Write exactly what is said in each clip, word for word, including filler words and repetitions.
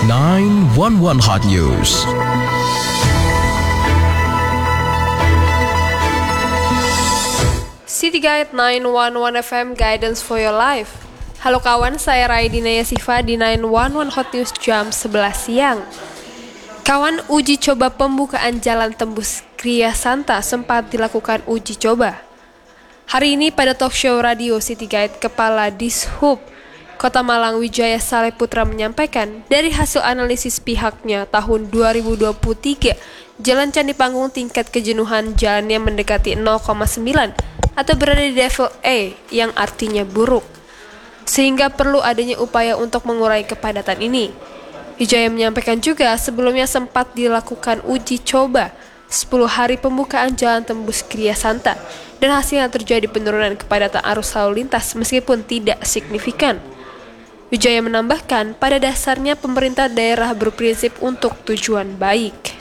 nine one one Hot News. City Guide nine one one F M Guidance for Your Life. Halo kawan, saya Raidina Yasifa di nine one one Hot News jam sebelas siang. Kawan, uji coba pembukaan jalan tembus Kria Santa sempat dilakukan uji coba. Hari ini pada talk show radio City Guide, Kepala Dishub Kota Malang Wijaya Saleh Putra menyampaikan dari hasil analisis pihaknya tahun dua ribu dua puluh tiga, Jalan Candi Panggung tingkat kejenuhan jalannya mendekati nol koma sembilan atau berada di level A yang artinya buruk, sehingga perlu adanya upaya untuk mengurai kepadatan ini. Wijaya menyampaikan juga sebelumnya sempat dilakukan uji coba sepuluh hari pembukaan jalan tembus Kria Santa dan hasilnya terjadi penurunan kepadatan arus lalu lintas meskipun tidak signifikan. Wijaya menambahkan, pada dasarnya pemerintah daerah berprinsip untuk tujuan baik.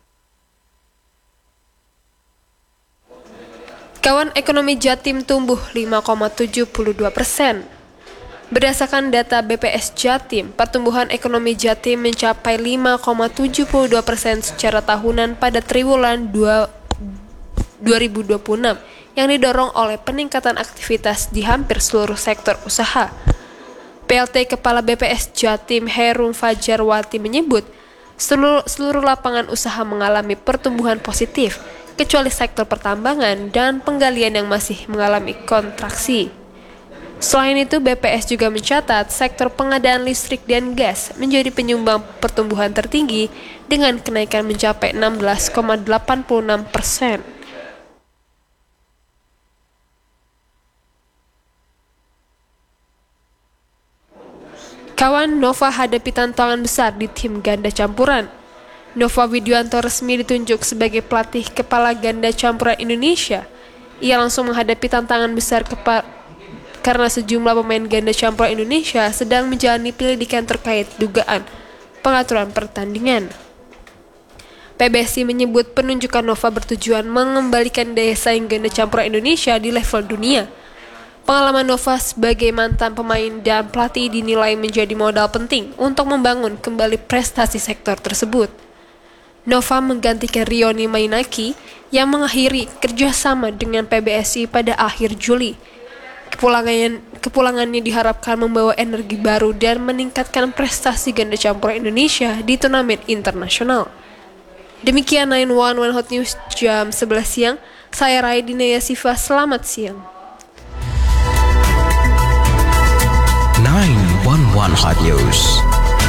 Kawan, ekonomi Jatim tumbuh lima koma tujuh dua persen. Berdasarkan data B P S Jatim, pertumbuhan ekonomi Jatim mencapai lima koma tujuh dua persen secara tahunan pada triwulan dua ribu dua puluh enam yang didorong oleh peningkatan aktivitas di hampir seluruh sektor usaha. P L T Kepala B P S Jatim Herum Fajarwati menyebut seluruh, seluruh lapangan usaha mengalami pertumbuhan positif, kecuali sektor pertambangan dan penggalian yang masih mengalami kontraksi. Selain itu, B P S juga mencatat sektor pengadaan listrik dan gas menjadi penyumbang pertumbuhan tertinggi dengan kenaikan mencapai enam belas koma delapan enam persen. Kawan, Nova hadapi tantangan besar di tim ganda campuran. Nova Widianto resmi ditunjuk sebagai pelatih kepala ganda campuran Indonesia. Ia langsung menghadapi tantangan besar kepa- karena sejumlah pemain ganda campuran Indonesia sedang menjalani penyelidikan terkait dugaan pengaturan pertandingan. P B S I menyebut penunjukan Nova bertujuan mengembalikan daya saing ganda campuran Indonesia di level dunia. Pengalaman Nova sebagai mantan pemain dan pelatih dinilai menjadi modal penting untuk membangun kembali prestasi sektor tersebut. Nova menggantikan Rioni Mainaki yang mengakhiri kerjasama dengan P B S I pada akhir Juli. Kepulangannya, kepulangannya diharapkan membawa energi baru dan meningkatkan prestasi ganda campuran Indonesia di turnamen internasional. Demikian nine one one Hot News jam sebelas siang. Saya Raidina Yasifa, selamat siang. nine one one Hot News.